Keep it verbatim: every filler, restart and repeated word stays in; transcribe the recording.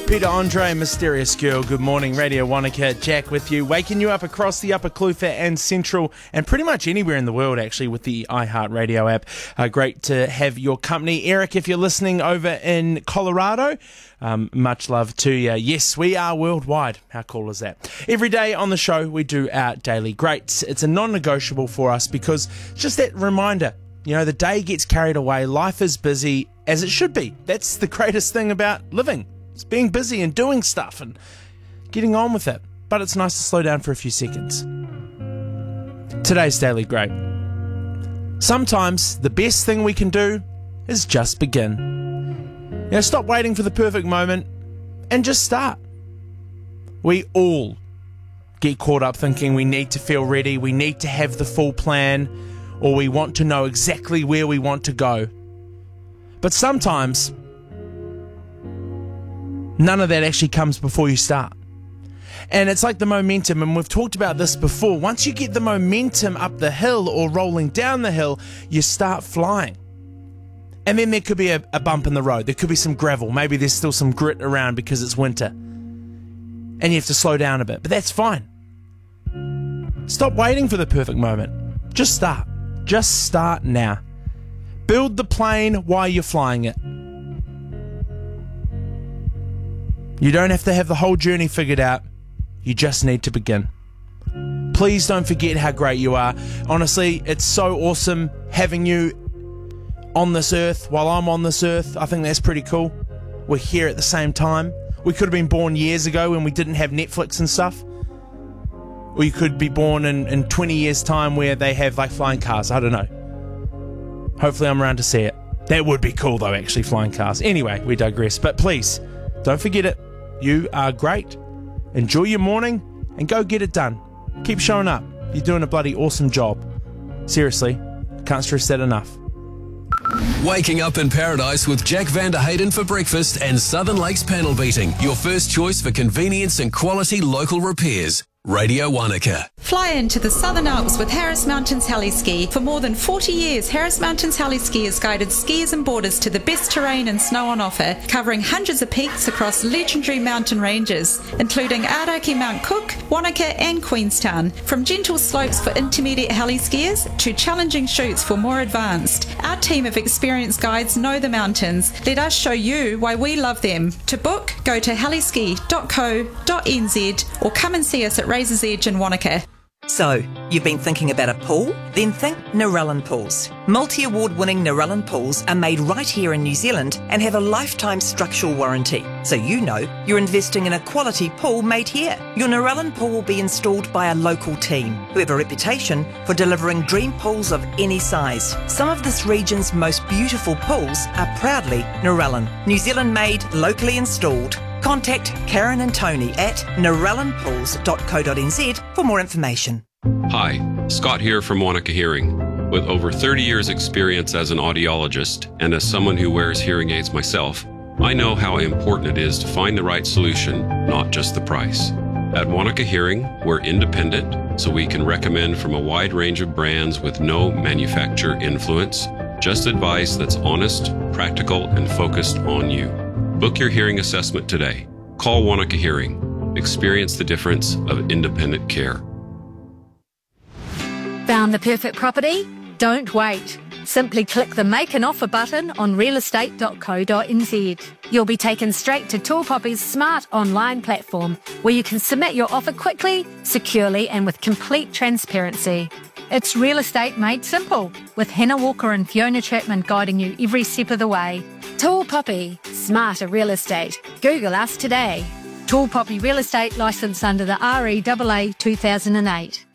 Peter Andre, Mysterious Girl. Good morning, Radio Wanaka. Jack with you, waking you up across the Upper Clutha and Central and pretty much anywhere in the world, actually, with the iHeartRadio app. Uh, great to have your company. Eric, if you're listening over in Colorado, um, much love to you. Yes, we are worldwide. How cool is that? Every day on the show, we do our Daily Greats. It's a non-negotiable for us because just that reminder, you know, the day gets carried away. Life is busy, as it should be. That's the greatest thing about living. It's being busy and doing stuff and getting on with it. But it's nice to slow down for a few seconds. Today's Daily Great. Sometimes the best thing we can do is just begin. You know, stop waiting for the perfect moment and just start. We all get caught up thinking we need to feel ready, we need to have the full plan, or we want to know exactly where we want to go. But sometimes none of that actually comes before you start. And it's like the momentum, and we've talked about this before. Once you get the momentum up the hill or rolling down the hill, you start flying. And then there could be a, a bump in the road. There could be some gravel. Maybe there's still some grit around because it's winter. And you have to slow down a bit, but that's fine. Stop waiting for the perfect moment. Just start. Just start now. Build the plane while you're flying it. You don't have to have the whole journey figured out. You just need to begin. Please don't forget how great you are. Honestly, it's so awesome having you on this earth while I'm on this earth. I think that's pretty cool. We're here at the same time. We could have been born years ago when we didn't have Netflix and stuff. Or you could be born in, in twenty years' time where they have like flying cars. I don't know. Hopefully I'm around to see it. That would be cool though, actually, flying cars. Anyway, we digress. But please, don't forget it. You are great. Enjoy your morning and go get it done. Keep showing up. You're doing a bloody awesome job. Seriously, can't stress that enough. Waking up in paradise with Jack Van der Hayden for breakfast and Southern Lakes panel beating. Your first choice for convenience and quality local repairs. Radio Wanaka. Fly into the Southern Alps with Harris Mountains Heli-Ski. For more than forty years, Harris Mountains Heli-Ski has guided skiers and boarders to the best terrain and snow on offer, covering hundreds of peaks across legendary mountain ranges, including Araki Mount Cook, Wanaka and Queenstown. From gentle slopes for intermediate heli-skiers to challenging chutes for more advanced, our team of experienced guides know the mountains. Let us show you why we love them. To book, go to heliski dot co dot n z or come and see us at Razor's Edge in Wanaka. So, you've been thinking about a pool? Then think Narellan Pools. Multi-award winning Narellan Pools are made right here in New Zealand and have a lifetime structural warranty. So you know you're investing in a quality pool made here. Your Narellan pool will be installed by a local team who have a reputation for delivering dream pools of any size. Some of this region's most beautiful pools are proudly Narellan. New Zealand made, locally installed. Contact Karen and Tony at narellan pools dot co dot n z for more information. Hi, Scott here from Wanaka Hearing. With over thirty years experience as an audiologist and as someone who wears hearing aids myself, I know how important it is to find the right solution, not just the price. At Wanaka Hearing, we're independent, so we can recommend from a wide range of brands with no manufacturer influence, just advice that's honest, practical, and focused on you. Book your hearing assessment today. Call Wanaka Hearing. Experience the difference of independent care. Found the perfect property? Don't wait. Simply click the Make an Offer button on real estate dot co dot n z. You'll be taken straight to Tall Poppy's smart online platform where you can submit your offer quickly, securely and with complete transparency. It's real estate made simple, with Hannah Walker and Fiona Chapman guiding you every step of the way. Tall Poppy, smarter real estate. Google us today. Tall Poppy Real Estate licensed under the R E A A two thousand eight.